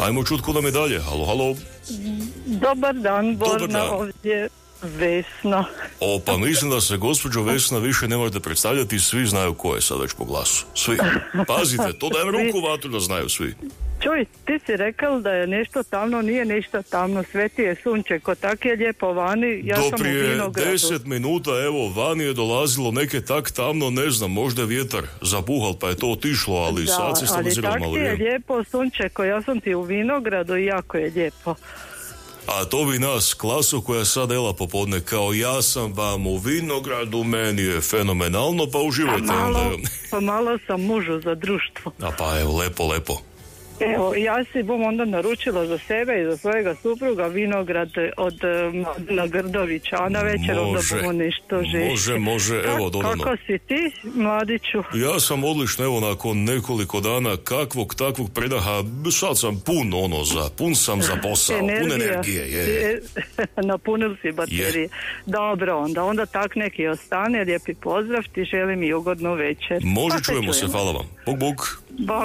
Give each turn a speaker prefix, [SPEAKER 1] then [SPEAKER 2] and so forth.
[SPEAKER 1] Ajmo čut ko nam je dalje. Halo, halo.
[SPEAKER 2] Dobar dan, Borna,
[SPEAKER 1] Dobar dan.
[SPEAKER 2] ovdje Vesna.
[SPEAKER 1] O, pa mislim da se gospođo Vesna više ne možete predstavljati, svi znaju ko je sad već po glasu. Svi. Pazite, to dajem ruku u vatru da znaju svi.
[SPEAKER 2] Čuj, ti si rekao da je nešto tamno, nije ništa tamno, sveti je sunče, ko tak je lijepo vani, ja
[SPEAKER 1] Do
[SPEAKER 2] sam u
[SPEAKER 1] prije
[SPEAKER 2] vinogradu.
[SPEAKER 1] 10 minuta, evo, vani je dolazilo neke tak tamno, ne znam, možda je vjetar zapuhal pa je to otišlo, ali sad se stabiliziralo malo.
[SPEAKER 2] Ali tak ti je lijepo sunče, ko ja sam ti u vinogradu i jako je lijepo.
[SPEAKER 1] A to bi nas, klasu koja je sad ela popodne, kao ja sam vam u vinogradu, meni je fenomenalno, pa uživajte onda.
[SPEAKER 2] Pa malo sam mužu za društvo.
[SPEAKER 1] A pa evo, lepo.
[SPEAKER 2] Evo, ja si bom onda naručila za sebe i za svojega supruga vinograd od Mladena Grdovića, a na večer onda bomo nešto žešće.
[SPEAKER 1] Može, evo dodano.
[SPEAKER 2] Kako si ti, mladiću?
[SPEAKER 1] Ja sam odlično, evo nakon nekoliko dana kakvog takvog predaha, sad sam pun sam za posao, pun energije. Je.
[SPEAKER 2] Napunil si baterije. Dobro, onda tak neki ostane, lijepi pozdrav, ti želim i ugodnu večer.
[SPEAKER 1] Može, čujemo se, hvala vam. Bog.
[SPEAKER 2] Bog.